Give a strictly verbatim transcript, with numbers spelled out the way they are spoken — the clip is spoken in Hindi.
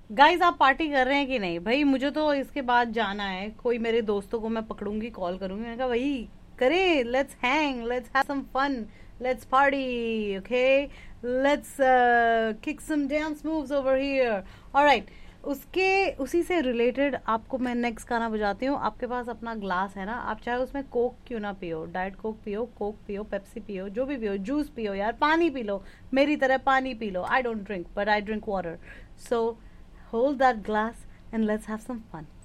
गाइस आप पार्टी कर रहे हैं कि नहीं भाई? मुझे तो इसके बाद जाना है, कोई मेरे दोस्तों को मैं पकड़ूंगी, कॉल करूंगी, मैंने कहा भाई करें, let's hang, let's have some fun, let's party, okay, let's kick some dance moves over here. Alright, उसके उसी से रिलेटेड आपको मैं नेक्स्ट गाना बजाती हूँ। आपके पास अपना ग्लास है ना, आप चाहे उसमें कोक क्यों ना पियो, डाइट कोक पियो, कोक पियो, पेप्सी पियो, जो भी पियो, जूस पियो, यार पानी पी लो, मेरी तरह पानी P low. I don't drink but I drink water. So hold that glass and let's have some fun.